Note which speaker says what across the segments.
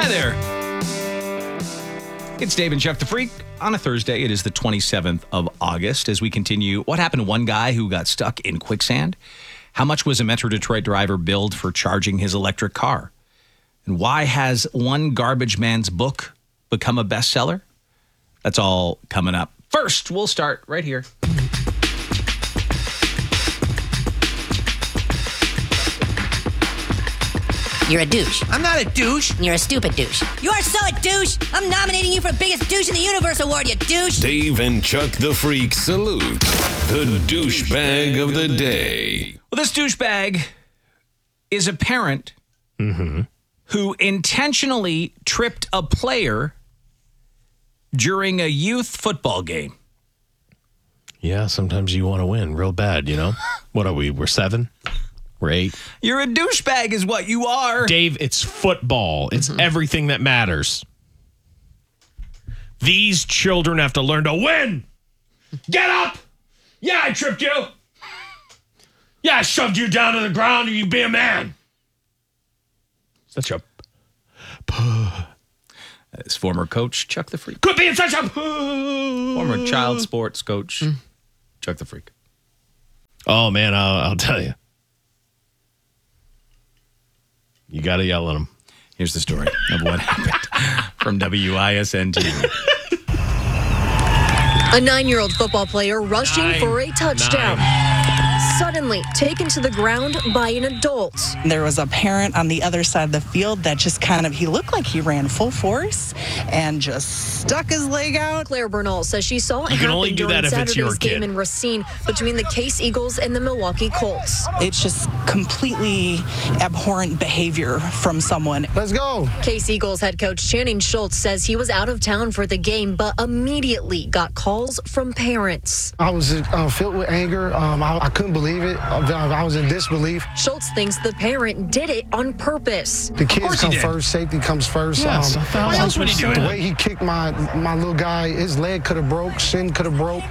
Speaker 1: Hi there. It's Dave and Chuck the Freak. On a Thursday, it is the 27th of August. As we continue, what happened to one guy who got stuck in quicksand? How much was a Metro Detroit driver billed for charging his electric car? And why has one garbage man's book become a bestseller? That's all coming up. First, we'll start right here.
Speaker 2: You're a douche.
Speaker 3: I'm not a douche.
Speaker 2: You're a stupid douche. You are so a douche. I'm nominating you for Biggest Douche in the Universe award, you douche.
Speaker 4: Dave and Chuck the Freak salute the douchebag of the day.
Speaker 1: Well, this douchebag is a parent who intentionally tripped a player during a youth football game.
Speaker 5: Yeah, sometimes you want to win real bad, you know? What are we? We're 7? We're 8?
Speaker 1: You're a douchebag is what you are.
Speaker 5: Dave, it's football. It's everything that matters. These children have to learn to win. Get up. Yeah, I tripped you. Yeah, I shoved you down to the ground and you be a man. Such a...
Speaker 1: As former coach Chuck the Freak.
Speaker 5: Could be such a...
Speaker 1: Former child sports coach Chuck the Freak.
Speaker 5: Oh, man, I'll tell you. You got to yell at him.
Speaker 1: Here's the story of what happened from WISN TV.
Speaker 6: A 9-year-old football player rushing for a touchdown. Suddenly taken to the ground by an adult.
Speaker 7: There was a parent on the other side of the field that just he looked like he ran full force and just stuck his leg out.
Speaker 6: Claire Bernal says she saw it
Speaker 5: You can only
Speaker 6: happen
Speaker 5: do
Speaker 6: during
Speaker 5: that if it's your
Speaker 6: Saturday's game
Speaker 5: kid.
Speaker 6: in Racine between the Case Eagles and the Milwaukee Colts.
Speaker 7: It's just completely abhorrent behavior from someone.
Speaker 8: Let's go.
Speaker 6: Case Eagles head coach Channing Schultz says he was out of town for the game, but immediately got calls from parents.
Speaker 8: I was filled with anger. I couldn't believe it. I was in disbelief.
Speaker 6: Schultz thinks the parent did it on purpose.
Speaker 8: The kids come first. Safety comes first.
Speaker 5: Yes. Why else would he do
Speaker 8: The
Speaker 5: it?
Speaker 8: way he kicked my little guy, his leg could have broke, shin could have broke.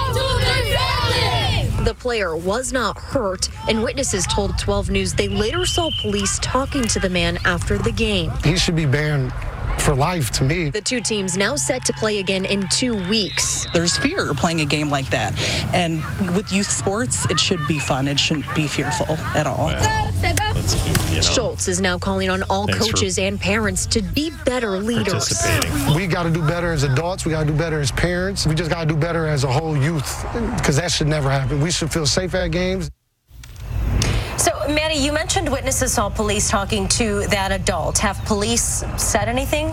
Speaker 6: The player was not hurt, and witnesses told 12 News they later saw police talking to the man after the game.
Speaker 8: He should be banned for life to me.
Speaker 6: The two teams now set to play again in 2 weeks.
Speaker 7: There's fear playing a game like that. And with youth sports, it should be fun. It shouldn't be fearful at all.
Speaker 6: Schultz is now calling on all
Speaker 5: Thanks
Speaker 6: coaches and parents to be better leaders.
Speaker 5: Participating.
Speaker 8: We got to do better as adults. We got to do better as parents. We just got to do better as a whole youth, because that should never happen. We should feel safe at games.
Speaker 9: So, Maddie, you mentioned witnesses saw police talking to that adult. Have police said anything?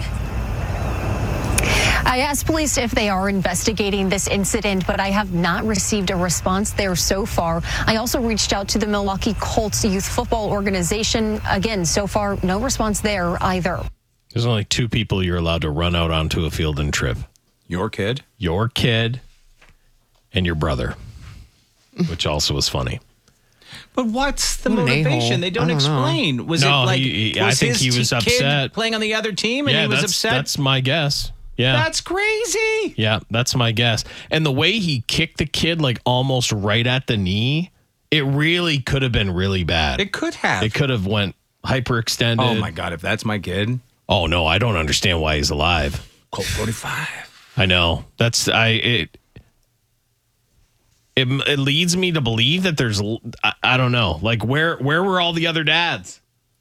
Speaker 10: I asked police if they are investigating this incident, but I have not received a response there so far. I also reached out to the Milwaukee Colts youth football organization. Again, so far, no response there either.
Speaker 5: There's only 2 people you're allowed to run out onto a field and trip.
Speaker 1: Your kid?
Speaker 5: Your kid and your brother, which also was funny.
Speaker 1: But what's the
Speaker 3: What an
Speaker 1: motivation?
Speaker 3: a-hole.
Speaker 1: They don't
Speaker 3: I don't know.
Speaker 1: explain. Was
Speaker 5: No,
Speaker 1: it like
Speaker 5: I
Speaker 1: was
Speaker 5: think
Speaker 1: his
Speaker 5: he was
Speaker 1: kid
Speaker 5: upset.
Speaker 1: playing on the other team and he was upset?
Speaker 5: That's my guess. Yeah.
Speaker 1: That's crazy.
Speaker 5: Yeah, that's my guess. And the way he kicked the kid like almost right at the knee, it really could have been really bad.
Speaker 1: It could have.
Speaker 5: It could have went hyperextended.
Speaker 1: Oh my God, if that's my kid.
Speaker 5: Oh no, I don't understand why he's alive.
Speaker 1: Colt 45.
Speaker 5: I know. It leads me to believe that there's I don't know. Like where were all the other dads?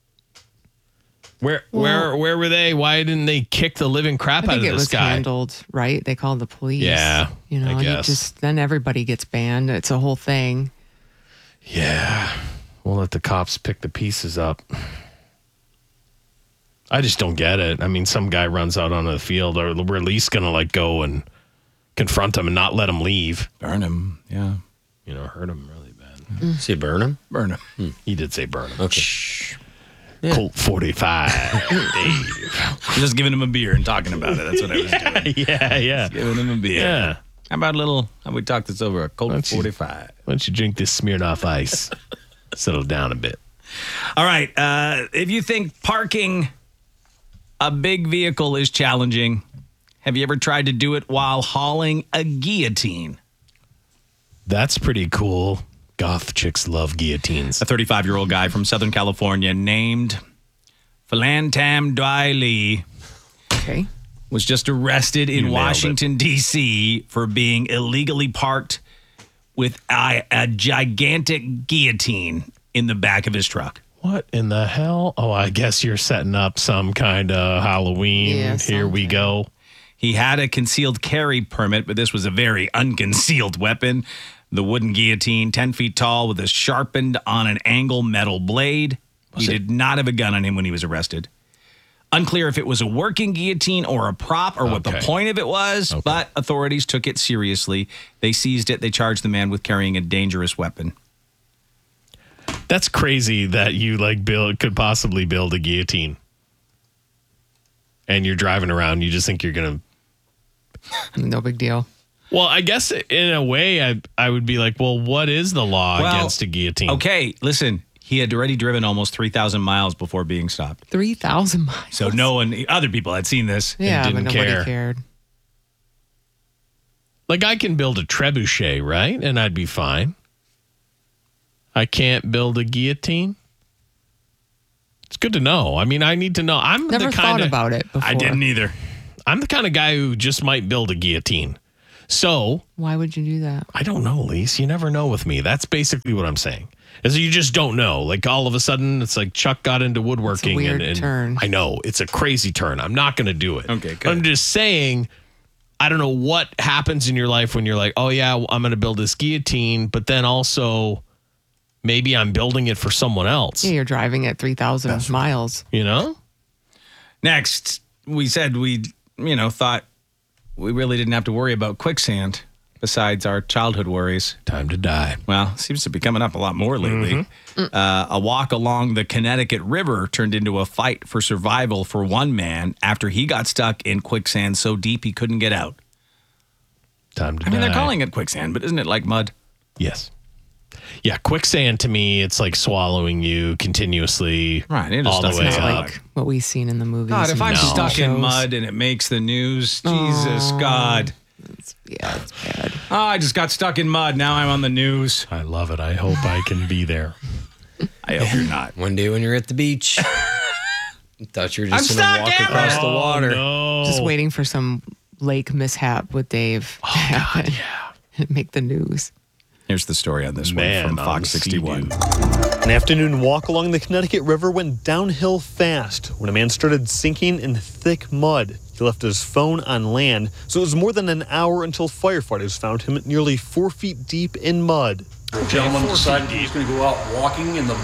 Speaker 5: Where were they? Why didn't they kick the living crap out of this guy?
Speaker 3: I think it was handled right. They called the police.
Speaker 5: Yeah,
Speaker 3: you know,
Speaker 5: I guess.
Speaker 3: Then everybody gets banned. It's a whole thing.
Speaker 5: Yeah, we'll let the cops pick the pieces up. I just don't get it. I mean, some guy runs out onto the field, or we're at least gonna like go and confront him and not let him leave.
Speaker 1: Burn him. Yeah.
Speaker 5: You know, hurt him really bad.
Speaker 11: Say burn him?
Speaker 1: Burn him.
Speaker 5: He did say burn him.
Speaker 11: Okay.
Speaker 5: Shh.
Speaker 11: Yeah.
Speaker 5: Colt 45. Dave.
Speaker 1: Just giving him a beer and talking about it. That's what I was doing.
Speaker 5: Yeah.
Speaker 1: Giving him a beer.
Speaker 5: Yeah.
Speaker 1: How about how we talk this over? A Colt 45.
Speaker 5: Why don't you drink this Smirnoff Ice? Settle down a bit.
Speaker 1: All right. If you think parking a big vehicle is challenging, have you ever tried to do it while hauling a guillotine?
Speaker 5: That's pretty cool. Goth chicks love guillotines.
Speaker 1: A 35-year-old guy from Southern California named Philantam Dwai Lee
Speaker 3: Okay.
Speaker 1: was just arrested in
Speaker 5: nailed
Speaker 1: Washington, D.C. for being illegally parked with a gigantic guillotine in the back of his truck.
Speaker 5: What in the hell? Oh, I guess you're setting up some kind of Halloween.
Speaker 3: Yeah,
Speaker 5: Here we go.
Speaker 1: He had a concealed carry permit, but this was a very unconcealed weapon. The wooden guillotine, 10 feet tall, with a sharpened on an angle metal blade. He did not have a gun on him when he was arrested. Unclear if it was a working guillotine or a prop or what the point of it was, but authorities took it seriously. They seized it. They charged the man with carrying a dangerous weapon.
Speaker 5: That's crazy that you could possibly build a guillotine. And you're driving around, you just think you're going to.
Speaker 3: No big deal.
Speaker 5: Well, I guess in a way, I would be like, well, what is the law against a guillotine?
Speaker 1: Okay, listen. He had already driven almost 3,000 miles before being stopped.
Speaker 3: 3,000 miles.
Speaker 1: So other people had seen this
Speaker 3: Yeah,
Speaker 1: and
Speaker 3: but
Speaker 1: didn't
Speaker 3: nobody
Speaker 1: care.
Speaker 3: cared.
Speaker 5: Like, I can build a trebuchet, right? And I'd be fine. I can't build a guillotine? It's good to know. I mean, I need to know. I'm
Speaker 3: Never
Speaker 5: the kind
Speaker 3: thought about it before.
Speaker 1: I didn't either.
Speaker 5: I'm the kind of guy who just might build a guillotine. So,
Speaker 3: Why would you do that?
Speaker 5: I don't know, Lise. You never know with me. That's basically what I'm saying. Is you just don't know. Like, all of a sudden, it's like Chuck got into woodworking.
Speaker 3: It's a weird turn.
Speaker 5: I know. It's a crazy turn. I'm not going to do it.
Speaker 1: Okay, good.
Speaker 5: I'm just saying, I don't know what happens in your life when you're like, oh, yeah, I'm going to build this guillotine. But then also, maybe I'm building it for someone else.
Speaker 3: Yeah, you're driving at 3,000 miles.
Speaker 5: You know?
Speaker 1: Next, we said thought we really didn't have to worry about quicksand besides our childhood worries.
Speaker 5: Time to die.
Speaker 1: Well, seems to be coming up a lot more lately. A walk along the Connecticut River turned into a fight for survival for one man after he got stuck in quicksand so deep he couldn't get out.
Speaker 5: Time to die.
Speaker 1: I mean, they're calling it quicksand, but isn't it like mud?
Speaker 5: Yes. Yeah, quicksand to me, it's like swallowing you continuously
Speaker 1: Right, it just
Speaker 5: all the
Speaker 1: doesn't
Speaker 5: way
Speaker 1: sound
Speaker 5: up.
Speaker 1: like-
Speaker 3: What we've seen in the movies.
Speaker 1: God, if
Speaker 3: and
Speaker 1: I'm stuck in
Speaker 3: shows.
Speaker 1: mud and it makes the news, Jesus, God.
Speaker 3: Yeah, it's bad.
Speaker 1: Oh, I just got stuck in mud. Now I'm on the news.
Speaker 5: I love it. I hope I can be there.
Speaker 1: I hope you're not.
Speaker 11: One day when you're at the beach, you thought you were just
Speaker 1: I'm
Speaker 11: going to
Speaker 1: stuck,
Speaker 11: walk
Speaker 1: Amber!
Speaker 11: across the water.
Speaker 5: No.
Speaker 3: Just waiting for some lake mishap with Dave to happen. And make the news.
Speaker 1: Here's the story on this
Speaker 5: Man
Speaker 1: one from
Speaker 5: on
Speaker 1: Fox
Speaker 5: the
Speaker 1: 61.
Speaker 12: An afternoon walk along the Connecticut River went downhill fast when a man started sinking in thick mud. He left his phone on land, so it was more than an hour until firefighters found him nearly 4 feet deep in mud.
Speaker 13: The gentleman decided he was going to go out walking up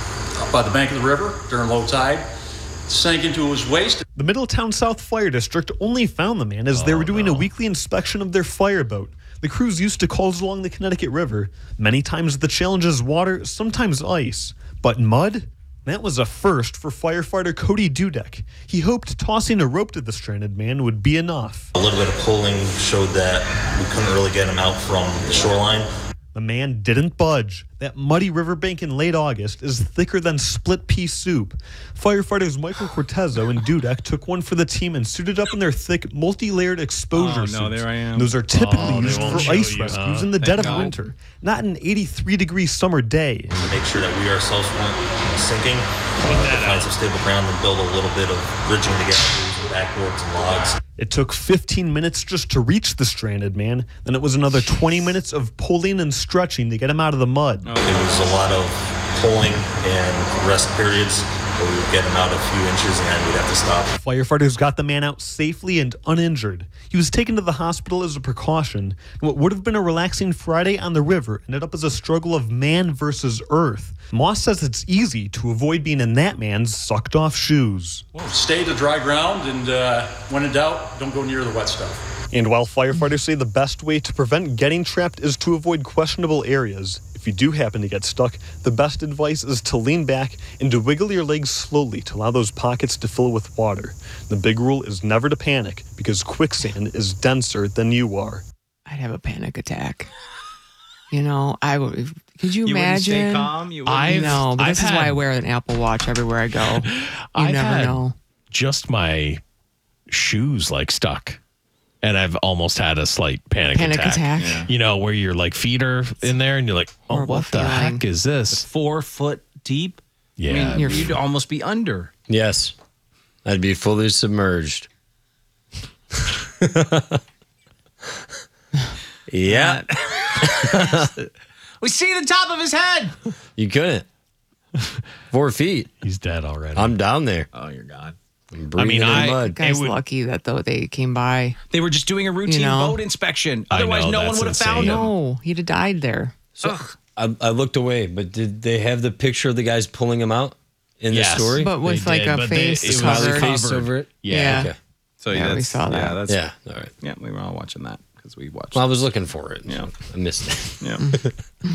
Speaker 13: by the bank of the river during low tide, sank into his waist.
Speaker 12: The Middletown South Fire District only found the man as they were doing a weekly inspection of their fireboat. The crews used to calls along the Connecticut River. Many times the challenge is water, sometimes ice. But mud? That was a first for firefighter Cody Dudek. He hoped tossing a rope to the stranded man would be enough.
Speaker 14: A little bit of pulling showed that we couldn't really get him out from the shoreline.
Speaker 12: The man didn't budge. That muddy riverbank in late August is thicker than split pea soup. Firefighters Michael Cortezzo and Dudek took one for the team and suited up in their thick, multi-layered exposure suits.
Speaker 1: there I am.
Speaker 12: Those are typically
Speaker 5: they
Speaker 12: used
Speaker 5: won't
Speaker 12: for
Speaker 5: show
Speaker 12: ice
Speaker 5: you,
Speaker 12: rescues
Speaker 5: huh?
Speaker 12: in the dead of
Speaker 1: God.
Speaker 12: winter, not an 83-degree summer day.
Speaker 14: To make sure that we ourselves weren't sinking, to find some stable ground and build a little bit of bridging together using backboards and logs.
Speaker 12: It took 15 minutes just to reach the stranded man. Then it was another 20 minutes of pulling and stretching to get him out of the mud.
Speaker 14: It was a lot of pulling and rest periods where we would get him out a few inches and then we'd have to stop.
Speaker 12: Firefighters got the man out safely and uninjured. He was taken to the hospital as a precaution. And what would have been a relaxing Friday on the river ended up as a struggle of man versus earth. Moss says it's easy to avoid being in that man's sucked-off shoes.
Speaker 13: Stay to dry ground, and when in doubt, don't go near the wet stuff.
Speaker 12: And while firefighters say the best way to prevent getting trapped is to avoid questionable areas, if you do happen to get stuck, the best advice is to lean back and to wiggle your legs slowly to allow those pockets to fill with water. The big rule is never to panic because quicksand is denser than you are.
Speaker 3: I'd have a panic attack. You know, I would. Could you
Speaker 1: You wouldn't
Speaker 3: imagine?
Speaker 1: stay calm? You wouldn't?
Speaker 3: I know, but
Speaker 5: I've
Speaker 3: this is why I wear an Apple Watch everywhere I go. You
Speaker 5: I've
Speaker 3: never
Speaker 5: had
Speaker 3: know.
Speaker 5: just my shoes stuck. And I've almost had a slight panic
Speaker 3: attack.
Speaker 1: Yeah.
Speaker 5: You know, where your feet are in there and you're like, oh,
Speaker 3: Horrible
Speaker 5: what the
Speaker 3: feeling.
Speaker 5: heck is this?
Speaker 1: 4 foot deep?
Speaker 5: Yeah.
Speaker 1: I mean, you'd almost be under.
Speaker 11: Yes. I'd be fully submerged. Yeah.
Speaker 1: We see the top of his head.
Speaker 11: You couldn't. 4 feet.
Speaker 5: He's dead already.
Speaker 11: I'm down there.
Speaker 1: Oh, you're gone.
Speaker 11: I'm breathing in the mud.
Speaker 3: The guy's lucky that though they came by.
Speaker 1: They were just doing a routine boat inspection. Otherwise, no one would have found him.
Speaker 3: No, he'd have died there.
Speaker 11: So I looked away, but did they have the picture of the guys pulling him out in the story?
Speaker 3: But with like a face
Speaker 11: it was a
Speaker 3: covered.
Speaker 11: face over it?
Speaker 3: Yeah.
Speaker 11: Okay.
Speaker 1: So
Speaker 3: Yeah, we saw that.
Speaker 1: Yeah,
Speaker 11: All right.
Speaker 1: Yeah, we were all watching that because we watched.
Speaker 11: Well, I was looking for it.
Speaker 1: Yeah.
Speaker 11: I missed it.
Speaker 1: Yeah.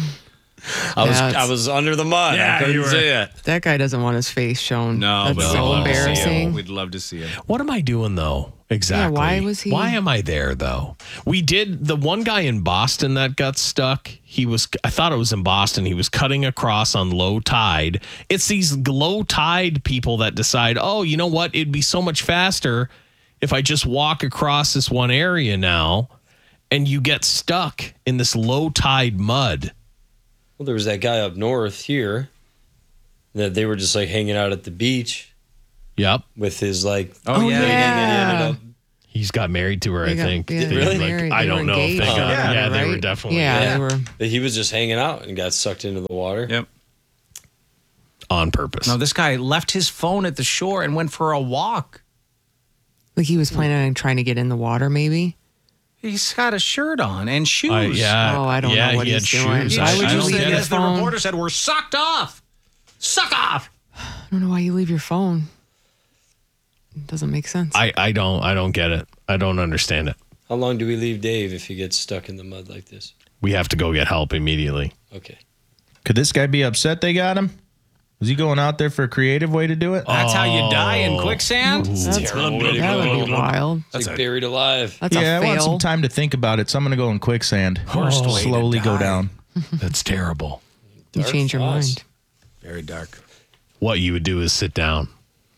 Speaker 11: I was under the mud.
Speaker 1: Yeah,
Speaker 11: I couldn't
Speaker 1: you were.
Speaker 11: see it.
Speaker 3: That guy doesn't want his face shown.
Speaker 1: No,
Speaker 3: that's
Speaker 1: but
Speaker 3: so
Speaker 1: we'd love to see him.
Speaker 3: embarrassing.
Speaker 1: We'd love to see him.
Speaker 5: What am I doing though? Exactly.
Speaker 3: why was he-
Speaker 5: Why am I there though? We did the one guy in Boston that got stuck. I thought it was in Boston. He was cutting across on low tide. It's these low tide people that decide, oh, you know what? It'd be so much faster if I just walk across this one area now, and you get stuck in this low tide mud.
Speaker 11: Well, there was that guy up north here that they were just like hanging out at the beach.
Speaker 5: Yep.
Speaker 11: With his like.
Speaker 1: Oh, yeah.
Speaker 11: lady, and then he ended up.
Speaker 5: He's got married to her,
Speaker 3: They
Speaker 5: I
Speaker 3: got-
Speaker 5: think.
Speaker 3: yeah,
Speaker 5: They,
Speaker 11: really?
Speaker 5: like, I
Speaker 3: They were
Speaker 5: don't know if they
Speaker 3: engaged
Speaker 5: got.
Speaker 3: together,
Speaker 5: Yeah, they were
Speaker 3: right?
Speaker 5: definitely.
Speaker 3: Yeah, they were.
Speaker 11: But he was just hanging out and got sucked into the water.
Speaker 1: Yep.
Speaker 5: On purpose.
Speaker 1: No, this guy left his phone at the shore and went for a walk.
Speaker 3: Like he was planning on trying to get in the water, maybe.
Speaker 1: He's got a shirt on and shoes.
Speaker 3: Oh, I don't know what
Speaker 5: he
Speaker 3: he's
Speaker 5: had
Speaker 3: doing.
Speaker 5: shoes.
Speaker 3: Why would you
Speaker 1: Shoes
Speaker 3: leave
Speaker 1: that,
Speaker 3: your
Speaker 1: as the
Speaker 3: phone?
Speaker 1: reporter said, were sucked off. Suck off.
Speaker 3: I don't know why you leave your phone. It doesn't make sense.
Speaker 5: I don't get it. I don't understand it.
Speaker 11: How long do we leave Dave if he gets stuck in the mud like this?
Speaker 5: We have to go get help immediately.
Speaker 11: Okay.
Speaker 15: Could this guy be upset they got him? Was he going out there for a creative way to do it?
Speaker 1: That's how you die in
Speaker 5: Oh.
Speaker 1: quicksand?
Speaker 3: That would be wild.
Speaker 11: It's like buried alive.
Speaker 3: That's
Speaker 15: Yeah,
Speaker 3: a
Speaker 15: I want some
Speaker 3: fail.
Speaker 15: time to think about it, so I'm going to go in quicksand.
Speaker 1: Worst way to
Speaker 15: Slowly go
Speaker 1: die.
Speaker 15: down.
Speaker 5: That's terrible.
Speaker 3: You
Speaker 11: Dark
Speaker 3: change your
Speaker 11: thoughts.
Speaker 3: mind.
Speaker 1: Very dark.
Speaker 5: What you would do is sit down.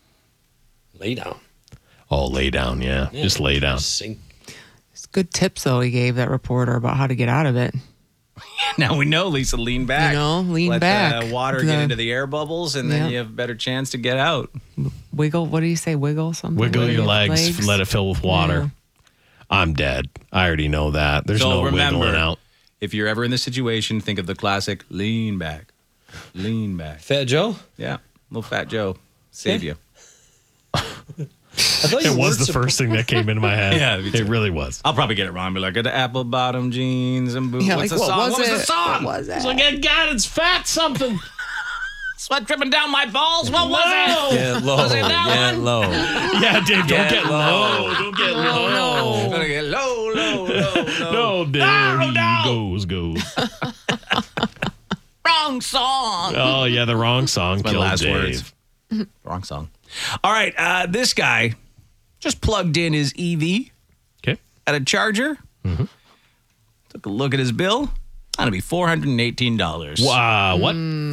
Speaker 11: Lay down.
Speaker 5: Oh, lay down. Yeah. Just lay down.
Speaker 11: Sink.
Speaker 3: It's good tips though he gave that reporter about how to get out of it.
Speaker 1: Now we know, Lisa, lean back.
Speaker 3: Lean
Speaker 1: Let
Speaker 3: back.
Speaker 1: the water get into the air bubbles, and then you have a better chance to get out.
Speaker 3: Wiggle. What do you say? Wiggle something.
Speaker 5: Wiggle
Speaker 3: With
Speaker 5: your legs. Let it fill with water. I'm dead. I already know that. There's
Speaker 1: So
Speaker 5: no
Speaker 1: remember,
Speaker 5: wiggling out.
Speaker 1: If you're ever in this situation, think of the classic lean back. Lean back.
Speaker 11: Fat Joe?
Speaker 1: Yeah. Little Fat Joe. Save you.
Speaker 11: I thought you
Speaker 5: It was
Speaker 11: weren't
Speaker 5: the first thing that came into my head.
Speaker 1: Yeah, me too.
Speaker 5: It really was.
Speaker 1: I'll probably get it wrong. Be like, the apple bottom jeans and boots.
Speaker 3: Yeah,
Speaker 1: What's
Speaker 3: like,
Speaker 1: the
Speaker 3: what
Speaker 1: song?
Speaker 3: was
Speaker 1: What was
Speaker 3: it?
Speaker 1: the song?
Speaker 3: What was it?
Speaker 5: It's like, God, it's fat something.
Speaker 1: Sweat dripping down my balls. What was it?
Speaker 11: Get low.
Speaker 1: Was it that
Speaker 11: Get
Speaker 1: one?
Speaker 11: low.
Speaker 5: Yeah, Dave, don't get low. Don't get low.
Speaker 1: I'm gonna get low, low, low, low.
Speaker 5: No, Dave. Goes.
Speaker 1: Wrong song.
Speaker 5: Oh, yeah, the wrong song
Speaker 1: my
Speaker 5: killed
Speaker 1: last
Speaker 5: Dave.
Speaker 1: words. Wrong song. All right, this guy just plugged in his EV
Speaker 5: Okay.
Speaker 1: at a charger.
Speaker 5: Mm-hmm.
Speaker 1: Took a look at his bill. That'll be $418.
Speaker 5: Wow, what?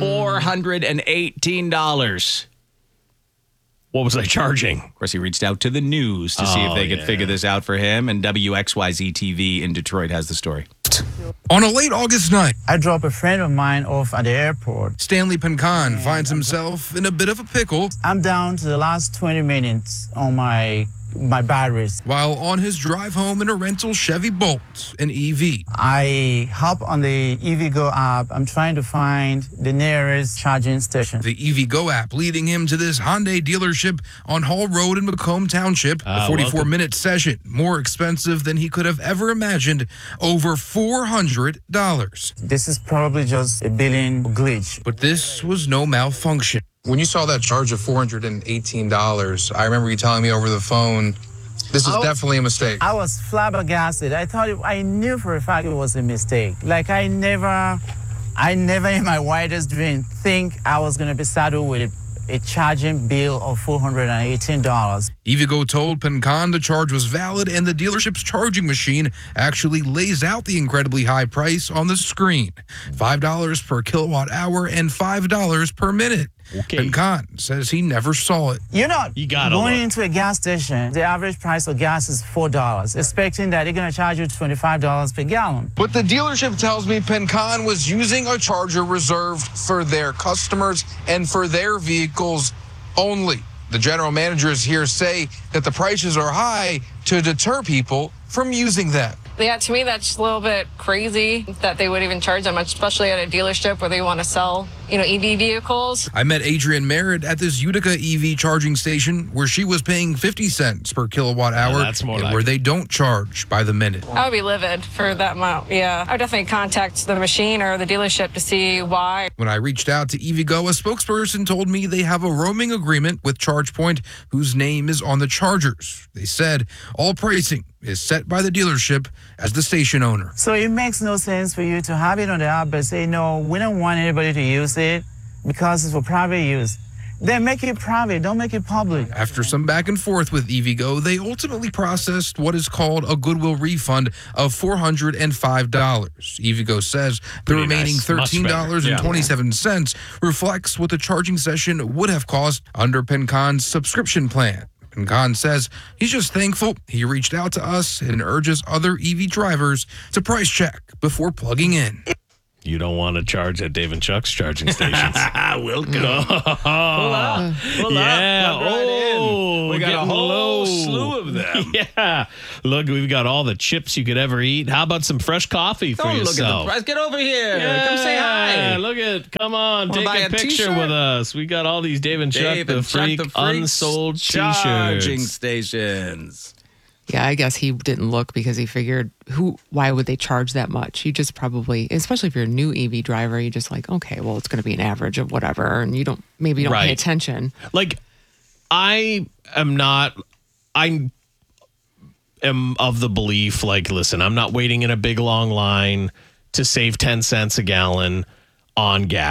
Speaker 1: $418.
Speaker 5: What was I charging?
Speaker 1: Of course, he reached out to the news to see if they could figure this out for him, and WXYZ TV in Detroit has the story.
Speaker 16: On a late August night,
Speaker 17: I drop a friend of mine off at the airport.
Speaker 16: Stanley Pincan finds himself in a bit of a pickle.
Speaker 17: I'm down to the last 20 minutes on my batteries.
Speaker 16: While on his drive home in a rental Chevy Bolt, an EV.
Speaker 17: I hop on the EVgo app. I'm trying to find the nearest charging station.
Speaker 16: The EVgo app leading him to this Hyundai dealership on Hall Road in Macomb Township. A 44-minute session, more expensive than he could have ever imagined, over $400.
Speaker 17: This is probably just a billing glitch.
Speaker 16: But this was no malfunction. When you saw that charge of $418, I remember you telling me over the phone, this is definitely a mistake.
Speaker 17: I was flabbergasted. I knew for a fact it was a mistake. Like I never in my wildest dream think I was going to be saddled with a charging bill of $418.
Speaker 16: EVgo told Pincan the charge was valid and the dealership's charging machine actually lays out the incredibly high price on the screen. $5 per kilowatt hour and $5 per minute.
Speaker 5: Okay.
Speaker 16: Pincan says he never saw it.
Speaker 17: You're not
Speaker 5: gotta
Speaker 17: going
Speaker 5: look.
Speaker 17: into a gas station. The average price of gas is $4, expecting that they're going to charge you $25 per gallon.
Speaker 16: But the dealership tells me Pincan was using a charger reserved for their customers and for their vehicles only. The general managers here say that the prices are high to deter people from using them.
Speaker 18: Yeah, to me, that's a little bit crazy that they would even charge that much, especially at a dealership where they want to sell, EV vehicles.
Speaker 16: I met Adrienne Merritt at this Utica EV charging station where she was paying 50 cents per kilowatt hour,
Speaker 5: that's more like
Speaker 16: where
Speaker 5: it.
Speaker 16: they don't charge by the minute.
Speaker 18: I would be livid for that amount, yeah. I would definitely contact the machine or the dealership to see why.
Speaker 16: When I reached out to EVgo, a spokesperson told me they have a roaming agreement with ChargePoint, whose name is on the chargers. They said all pricing is set by the dealership as the station owner.
Speaker 17: So it makes no sense for you to have it on the app but say, no, we don't want anybody to use it because it's for private use. Then make it private, don't make it public.
Speaker 16: After some back and forth with EVgo, they ultimately processed what is called a goodwill refund of $405. EVgo says the
Speaker 5: Pretty
Speaker 16: remaining
Speaker 5: nice. Much better.
Speaker 16: $13.27 reflects what the charging session would have cost under PenCon's subscription plan. PenCon says he's just thankful he reached out to us and urges other EV drivers to price check before plugging in.
Speaker 5: You don't want to charge at Dave and Chuck's charging stations.
Speaker 1: Welcome.
Speaker 5: Pull
Speaker 1: up.
Speaker 5: Yeah.
Speaker 1: Plug right in. We got a
Speaker 5: getting
Speaker 1: whole
Speaker 5: low.
Speaker 1: slew of them.
Speaker 5: Yeah. Look, we've got all the chips you could ever eat. How about some fresh coffee for
Speaker 1: Don't look at the
Speaker 5: yourself?
Speaker 1: price. Get over here.
Speaker 5: Yeah,
Speaker 1: Come say hi.
Speaker 5: Come on,
Speaker 1: Wanna buy
Speaker 5: take a
Speaker 1: a
Speaker 5: picture
Speaker 1: t-shirt?
Speaker 5: with us. We got all these Dave and Chuck,
Speaker 1: Dave
Speaker 5: the
Speaker 1: and Chuck,
Speaker 5: Freak
Speaker 1: the Freaks
Speaker 5: unsold
Speaker 1: charging
Speaker 5: t-shirts.
Speaker 1: stations.
Speaker 3: Yeah, I guess he didn't look because he figured, why would they charge that much? He just probably, especially if you're a new EV driver, you just like, okay, well, it's going to be an average of whatever. And you don't pay
Speaker 5: Right.
Speaker 3: attention.
Speaker 5: Like, I am of the belief, like, listen, I'm not waiting in a big long line to save 10 cents a gallon on gas.